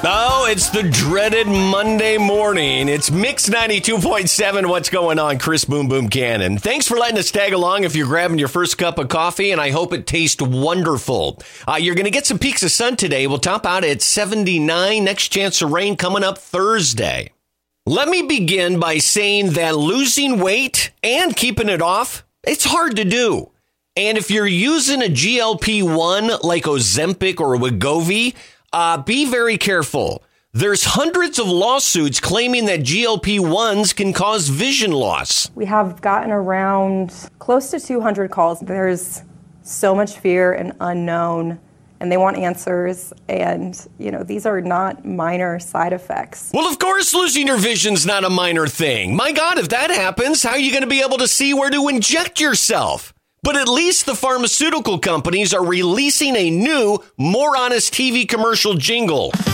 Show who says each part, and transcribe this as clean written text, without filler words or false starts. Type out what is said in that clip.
Speaker 1: Oh, it's the dreaded Monday morning. It's Mix 92.7. What's going on? Chris Boom Boom Cannon. Thanks for letting us tag along if you're grabbing your first cup of coffee, and I hope it tastes wonderful. You're going to get some peaks of sun today. We'll top out at 79. Next chance of rain coming up Thursday. Let me begin by saying that losing weight and keeping it off, it's hard to do. And if you're using a GLP-1 like Ozempic or Wegovy, be very careful. There's hundreds of lawsuits claiming that GLP-1s can cause vision loss.
Speaker 2: We have gotten around close to 200 calls. There's so much fear and unknown, and they want answers. And, these are not minor side effects.
Speaker 1: Well, of course, losing your vision's not a minor thing. My God, if that happens, how are you going to be able to see where to inject yourself? But at least the pharmaceutical companies are releasing a new, more honest TV commercial jingle.